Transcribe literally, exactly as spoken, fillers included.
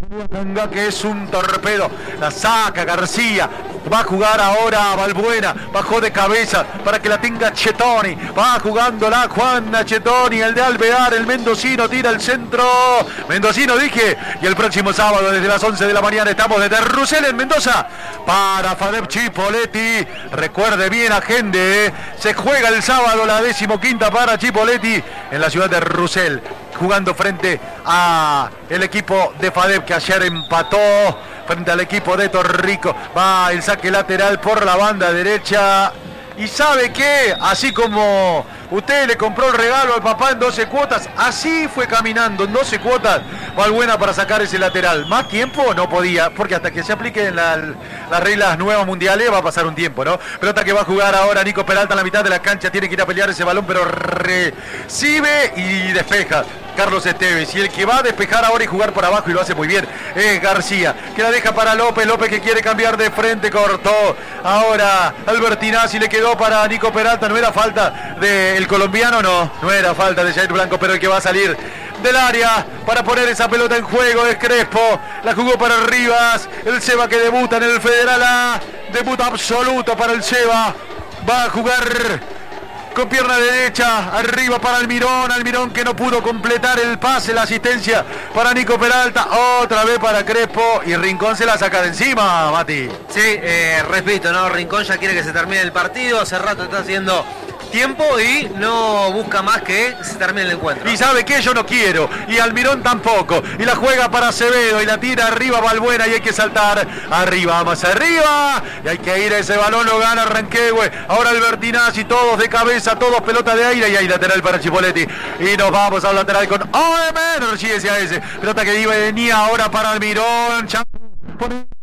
Tanga, que es un torpedo, la saca García, va a jugar ahora Balbuena, bajó de cabeza para que la tenga Chetoni, va jugándola Juan Chetoni, el de Alvear, el mendocino tira el centro, mendocino dije, y el próximo sábado desde las once de la mañana estamos desde Rusel en Mendoza para FADEP Chipoleti. Recuerde bien, agende, se juega el sábado la decimoquinta para Chipoleti en la ciudad de Rusel, jugando frente a el equipo de FADEP que ayer empató frente al equipo de Torrico. Va el saque lateral por la banda derecha. Y ¿sabe qué? Así como usted le compró el regalo al papá en doce cuotas, así fue caminando en doce cuotas Balbuena para sacar ese lateral. Más tiempo no podía, porque hasta que se apliquen la, las reglas nuevas mundiales va a pasar un tiempo, ¿no? Pelota que va a jugar ahora Nico Peralta en la mitad de la cancha, tiene que ir a pelear ese balón, pero recibe y despeja Carlos Esteves, y el que va a despejar ahora y jugar por abajo, y lo hace muy bien, es García, que la deja para López, López que quiere cambiar de frente, cortó, ahora Albertinazzi, le quedó para Nico Peralta, no era falta del colombiano, no, no era falta de Jair Blanco, pero el que va a salir del área para poner esa pelota en juego es Crespo, la jugó para Rivas, el Seba que debuta en el Federal A, debut absoluto para el Seba, va a jugar con pierna derecha, arriba para Almirón, Almirón que no pudo completar el pase, la asistencia para Nico Peralta, otra vez para Crespo, y Rincón se la saca de encima, Mati. Sí, eh, repito, ¿no? Rincón ya quiere que se termine el partido, hace rato está haciendo tiempo y no busca más que se termine el encuentro. Y sabe que yo no quiero, y Almirón tampoco, y la juega para Acevedo, y la tira arriba Balbuena, y hay que saltar arriba, más arriba, y hay que ir a ese balón, lo gana Ranquehue, ahora Albertinazzi, todos de cabeza, todos pelota de aire, y hay lateral para Chipoleti, y nos vamos al lateral con O M, no sí ese a ese, pelota que iba y venía ahora para Almirón,